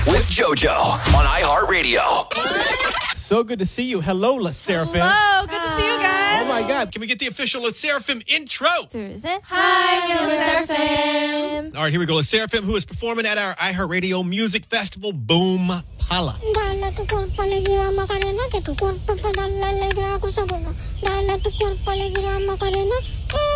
with JoJo on iHeartRadio. So good to see you. Hello, La Seraphim. Hello, good to see you guys. Oh my God. Can we get the official La Seraphim intro? 둘, 셋. Hi, we're Seraphim. All right, here we go. La Seraphim, who is performing at our iHeartRadio Music Festival, Boom Pala. Dala tu cuerpo alegría Macarena, que tu cuerpo para darle alegría a Cusabona. Dala tu cuerpo alegría Macarena,